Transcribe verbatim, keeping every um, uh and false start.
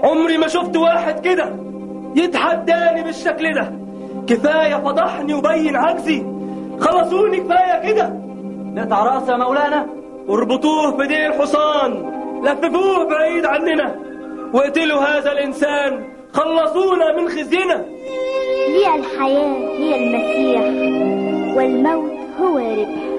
عمري ما شفت واحد كده يتحداني بالشكل ده. كفاية فضحني وبين عجزي، خلصوني كفاية كده. نقطع رأسه يا مولانا، اربطوه في ديل حصان، لففوه بعيد عننا، واقتلوا هذا الإنسان، خلصونا من خزينا. لي الحياة هي المسيح، والموت هو ربح.